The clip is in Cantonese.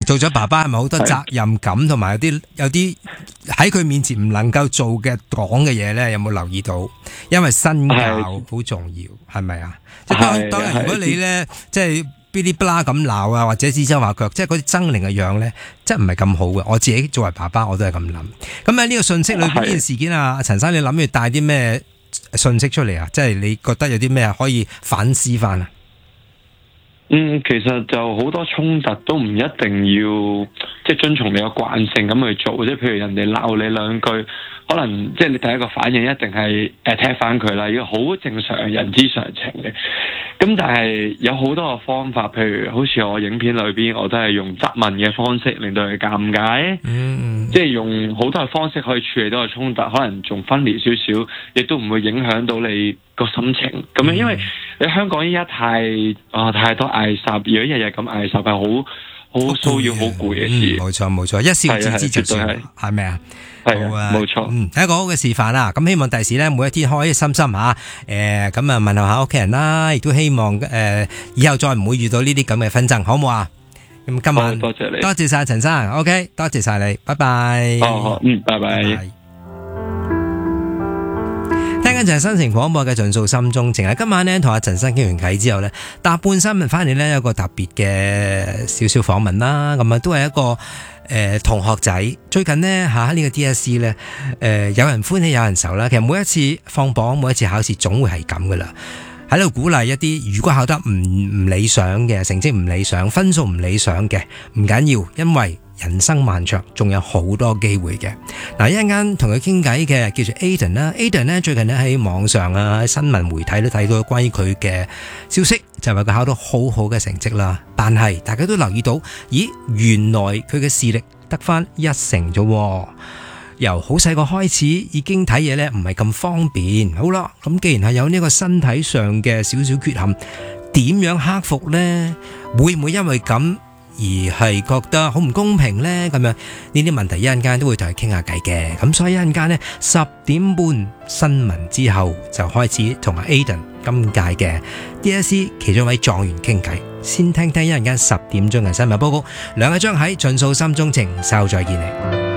做咗爸爸係咪好多責任感，同埋有啲喺佢面前唔能夠做嘅講嘅嘢咧？有冇留意到？因為身教好重要，係咪啊？即係當然，如果你咧即係嗶哩吧啦咁鬧啊，或者指手畫腳，即係嗰啲猙獰嘅樣咧，即係唔係咁好嘅。我自己作為爸爸，我都係咁諗。咁喺呢個信息裏邊呢件事件啊，阿陳生，你諗住帶啲咩信息出嚟啊？即係你覺得有啲咩可以反思翻啊？ 其實就好多衝突都唔一定要即係遵從你個慣性咁去做，即係譬如人哋鬧你兩句，可能即係你第一個反應一定係踢翻佢啦，呢個好正常人之常情嘅。咁但係有好多個方法，譬如好似我影片裏邊，我都係用質問嘅方式令到佢尷尬，即係用好多嘅方式可以處理到個衝突，可能仲分裂少少，亦都唔會影響到你個心情咁樣。因為你香港依家太多嗌霎，如果日日咁嗌霎係好騷擾、好攰嘅事。 冇錯，一笑置之就算，係咪啊？ 係啊，冇錯。 係一個好嘅示範啦。咁希望第時咧，每一天開開心心吓，咁啊問候下屋企人啦，亦都希望以後再唔會遇到呢啲咁嘅紛爭，好唔好啊？咁今晚多謝你， 多謝晒陳生 ，OK， 多謝晒你，拜拜。 好，拜拜。 聽緊就係新城廣播嘅盡訴心中情。今晚呢，同阿陳生傾完偈之後呢，搭半新聞翻嚟呢，有個特別嘅少少訪問啦。咁啊，都係一個同學仔。最近呢，呢個 DSE 呢，有人歡喜有人愁啦。其實每一次放榜，每一次考試，總會係咁噶啦。喺度鼓勵一啲如果考得唔理想嘅，成績唔理想，分數唔理想嘅，唔緊要，因為人生漫長，仲有好多機會嘅。嗱，一陣間同佢傾偈嘅叫做 Aiden 啦。Aiden 呢，最近呢喺網上啊，喺新聞媒體都睇到關於佢嘅消息，就係話佢考到好好嘅成績啦。但係大家都留意到，咦，原來佢嘅視力得翻1成啫。由好細個開始已經睇嘢呢，唔係咁方便。好啦，咁既然係有呢個身體上嘅少少缺陷，點樣克服呢？會唔會因為咁而係覺得好唔公平呢？咁樣呢啲問題一陣間都會同佢傾下偈嘅。咁所以一陣間呢，10點半新聞之後就開始同阿 Aiden 今屆嘅 DSE 其中一位狀元傾偈。先聽聽一陣間10點鐘嘅新聞報告。梁日章喺盡訴心中情，稍後再見你。